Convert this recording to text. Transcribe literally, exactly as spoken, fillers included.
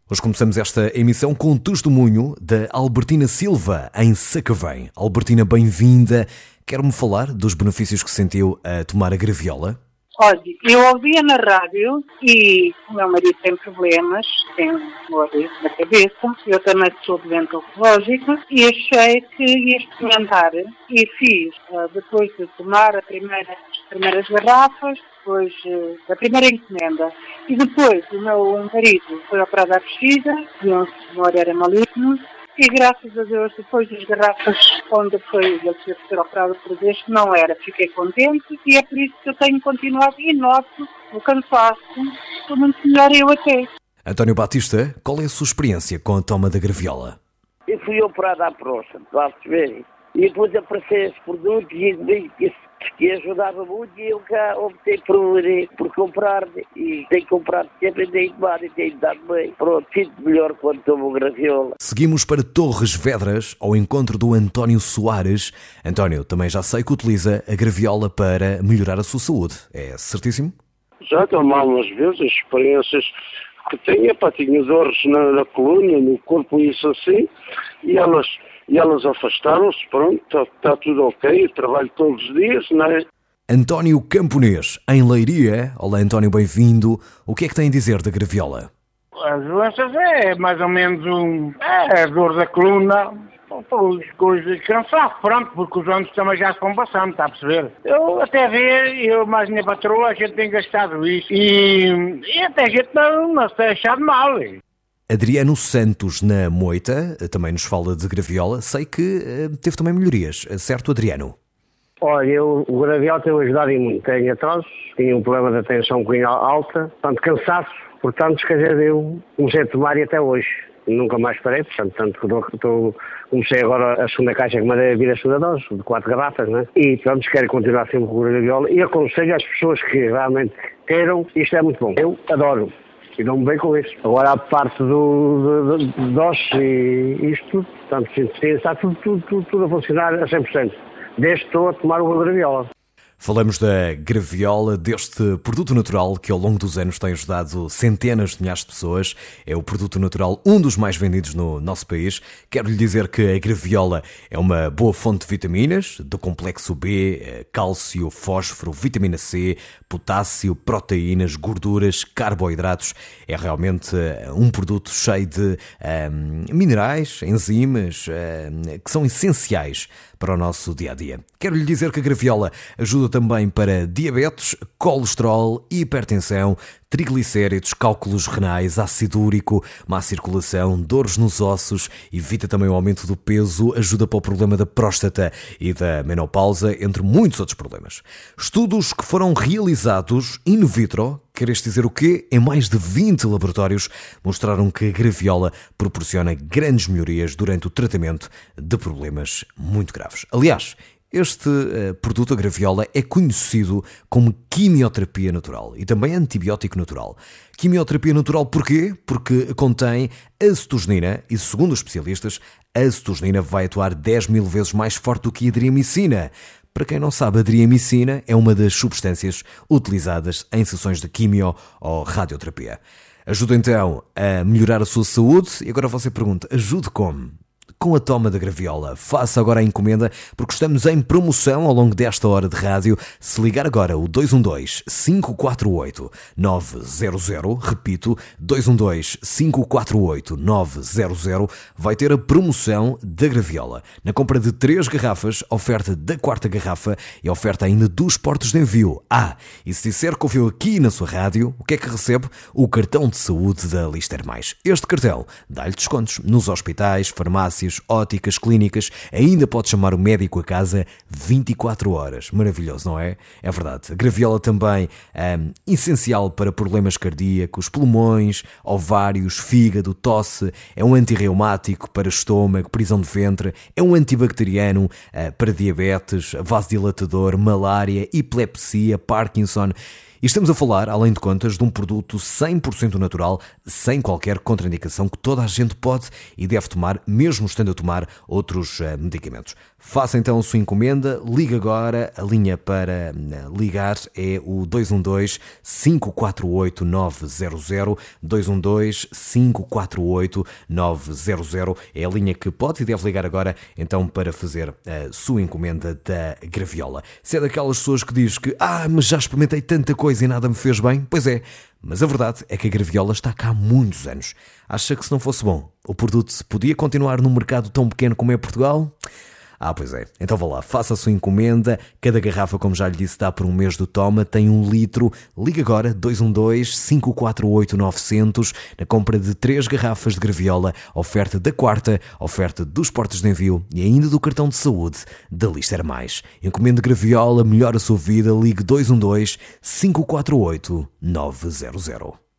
Hoje começamos esta emissão com um testemunho da Albertina Silva, em Sacavém. Albertina, bem-vinda. Quer-me falar dos benefícios que sentiu a tomar a graviola? Olha, eu ouvia na rádio e o meu marido tem problemas, tem dor na cabeça, eu também sou doente oncológica e achei que ia experimentar e fiz, depois de tomar a primeira, as primeiras garrafas, depois da primeira encomenda. E depois o meu marido foi operado à bexiga, e um senhor era maligno, e graças a Deus, depois das garrafas onde foi ele teve que ser operado por vez, que não era, fiquei contente, e é por isso que eu tenho continuado e noto o cansaço, estou muito melhor eu até. António Batista, qual é a sua experiência com a toma da graviola? Eu fui operado à próstata, lá se vê, e depois apareceram esses produtos e vi que que ajudava muito e eu cá optei por, por comprar e tenho comprado sempre e tenho tomado e tenho dado bem. Pronto, sinto melhor quando tomo graviola. Seguimos para Torres Vedras, ao encontro do António Soares. António, também já sei que utiliza a graviola para melhorar a sua saúde, é certíssimo? Já tomei umas vezes experiências que tenho, pá, tinha dores na, na coluna, no corpo e isso assim, e elas... E elas afastaram-se, pronto, está tá tudo ok, trabalho todos os dias, não é? António Camponês, em Leiria. Olá, António, bem-vindo. O que é que tem a dizer da graviola? As doenças é mais ou menos um... É a dor da coluna, coisas de cansaço, pronto, porque os anos também já se vão passando, está a perceber? Eu até ver, eu mais minha patroa, a gente tem gastado isso e, e até a gente não, não se tem achado mal. Adriano Santos, na Moita, também nos fala de graviola. Sei que uh, teve também melhorias, certo, Adriano? Olha, eu, o graviola tem ajudado em muito. Tenho atrasos, tinha um problema de tensão um bocadinho alta, portanto, cansaço. Portanto, quer dizer, eu comecei a tomar e até hoje. Nunca mais parei, portanto, tanto que estou, comecei agora a segunda caixa que mandei a vir a segunda dose, de quatro garrafas, né? E, portanto, quero continuar sempre com o graviola. E aconselho às pessoas que realmente queiram, isto é muito bom. Eu adoro. E dou-me bem com isso. Agora a parte do, do, do doce e isto tudo, portanto, está tudo, tudo, tudo, tudo a funcionar a cem por cento. Desde que estou a tomar uma graviola. Falamos da graviola, deste produto natural que ao longo dos anos tem ajudado centenas de milhares de pessoas. É o produto natural, um dos mais vendidos no nosso país. Quero lhe dizer que a graviola é uma boa fonte de vitaminas, do complexo B, cálcio, fósforo, vitamina C, potássio, proteínas, gorduras, carboidratos. É realmente um produto cheio de um, minerais, enzimas, um, que são essenciais para o nosso dia-a-dia. Quero lhe dizer que a graviola ajuda também para diabetes, colesterol, hipertensão, triglicéridos, cálculos renais, ácido úrico, má circulação, dores nos ossos, evita também o aumento do peso, ajuda para o problema da próstata e da menopausa, entre muitos outros problemas. Estudos que foram realizados in vitro, queres dizer o quê? Em mais de vinte laboratórios, mostraram que a graviola proporciona grandes melhorias durante o tratamento de problemas muito graves. Aliás, este uh, produto, a graviola, é conhecido como quimioterapia natural e também antibiótico natural. Quimioterapia natural porquê? Porque contém acetogenina e, segundo os especialistas, a acetogenina vai atuar dez mil vezes mais forte do que a adriamicina. Para quem não sabe, a adriamicina é uma das substâncias utilizadas em sessões de quimio ou radioterapia. Ajuda então a melhorar a sua saúde e agora você pergunta, ajude como? Com a toma da graviola. Faça agora a encomenda porque estamos em promoção ao longo desta hora de rádio. Se ligar agora o dois um dois, cinco quatro oito, nove zero zero, repito, dois um dois, cinco quatro oito, nove zero zero, vai ter a promoção da graviola. Na compra de três garrafas, oferta da quarta garrafa e oferta ainda dos portos de envio. Ah, e se disser que ouviu aqui na sua rádio, o que é que recebe? O cartão de saúde da Lister Mais. Este cartão dá-lhe descontos nos hospitais, farmácias, óticas, clínicas, ainda pode chamar o médico a casa vinte e quatro horas. Maravilhoso, não é? É verdade. A graviola também é um, essencial para problemas cardíacos, pulmões, ovários, fígado, tosse, é um antirreumático para estômago, prisão de ventre, é um antibacteriano uh, para diabetes, vasodilatador, malária, epilepsia, Parkinson. E estamos a falar, além de contas, de um produto cem por cento natural, sem qualquer contraindicação, que toda a gente pode e deve tomar, mesmo estando a tomar outros uh, medicamentos. Faça então a sua encomenda, ligue agora, a linha para ligar é o dois um dois, cinco quatro oito, nove zero zero, dois um dois, cinco quatro oito, nove zero zero, é a linha que pode e deve ligar agora então para fazer a sua encomenda da graviola. Se é daquelas pessoas que diz que ah, mas já experimentei tanta coisa e nada me fez bem, pois é, mas a verdade é que a graviola está cá há muitos anos. Acha que se não fosse bom, o produto podia continuar num mercado tão pequeno como é Portugal? Ah, pois é. Então vá lá, faça a sua encomenda. Cada garrafa, como já lhe disse, dá por um mês do Toma, tem um litro. Liga agora, dois um dois, cinco quatro oito, nove zero zero, na compra de três garrafas de graviola, oferta da quarta, oferta dos portos de envio e ainda do cartão de saúde da Lister Mais. Encomende graviola, melhora a sua vida, ligue dois um dois, cinco quatro oito, nove zero zero.